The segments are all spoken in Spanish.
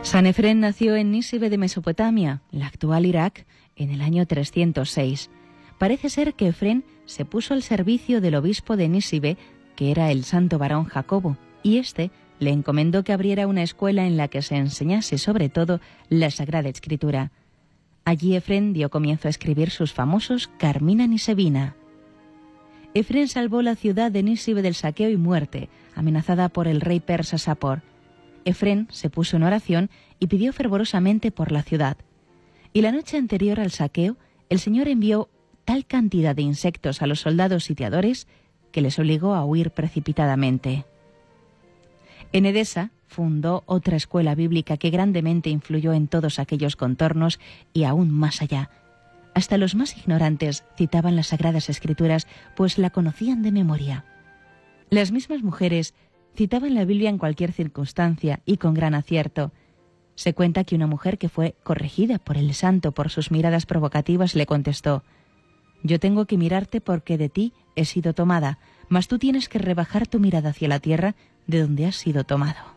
San Efrén nació en Nísibe de Mesopotamia, la actual Irak, en el año 306. Parece ser que Efrén se puso al servicio del obispo de Nísibe, que era el santo varón Jacobo, y éste le encomendó que abriera una escuela en la que se enseñase sobre todo la Sagrada Escritura. Allí Efrén dio comienzo a escribir sus famosos Carmina Nisebina. Efrén salvó la ciudad de Nísibe del saqueo y muerte, amenazada por el rey persa Sapor. Efrén se puso en oración y pidió fervorosamente por la ciudad. Y la noche anterior al saqueo, el Señor envió tal cantidad de insectos a los soldados sitiadores que les obligó a huir precipitadamente. En Edesa fundó otra escuela bíblica que grandemente influyó en todos aquellos contornos y aún más allá. Hasta los más ignorantes citaban las Sagradas Escrituras, pues la conocían de memoria. Las mismas mujeres citaban la Biblia en cualquier circunstancia y con gran acierto. Se cuenta que una mujer que fue corregida por el santo por sus miradas provocativas le contestó: «Yo tengo que mirarte porque de ti he sido tomada, mas tú tienes que rebajar tu mirada hacia la tierra de donde has sido tomado».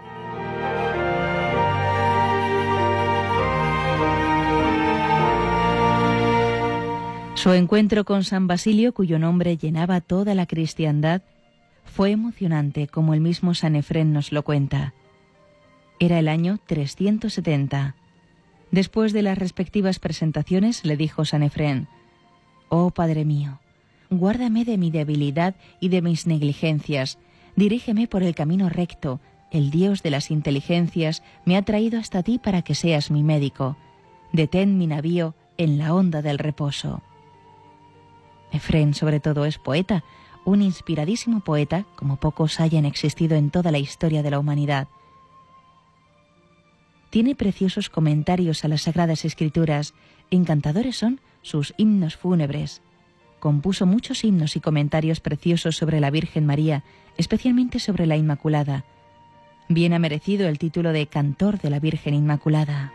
Su encuentro con San Basilio, cuyo nombre llenaba toda la cristiandad, fue emocionante, como el mismo San Efrén nos lo cuenta. Era el año 370. Después de las respectivas presentaciones, le dijo San Efrén: «Oh Padre mío, guárdame de mi debilidad y de mis negligencias, dirígeme por el camino recto. El Dios de las inteligencias me ha traído hasta ti para que seas mi médico. Detén mi navío en la honda del reposo». Efrén, sobre todo, es poeta, un inspiradísimo poeta, como pocos hayan existido en toda la historia de la humanidad. Tiene preciosos comentarios a las Sagradas Escrituras, encantadores son sus himnos fúnebres. Compuso muchos himnos y comentarios preciosos sobre la Virgen María, especialmente sobre la Inmaculada. Bien ha merecido el título de Cantor de la Virgen Inmaculada.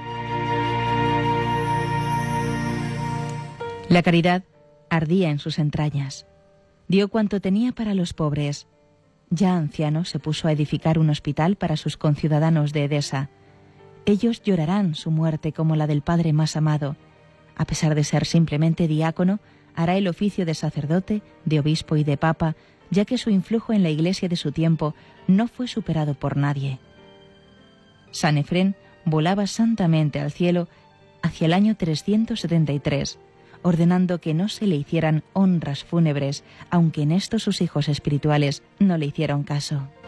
La caridad ardía en sus entrañas. Dio cuanto tenía para los pobres. Ya anciano, se puso a edificar un hospital para sus conciudadanos de Edesa. Ellos llorarán su muerte como la del Padre más amado. A pesar de ser simplemente diácono, hará el oficio de sacerdote, de obispo y de papa, ya que su influjo en la Iglesia de su tiempo no fue superado por nadie. San Efrén volaba santamente al cielo hacia el año 373, ordenando que no se le hicieran honras fúnebres, aunque en esto sus hijos espirituales no le hicieron caso.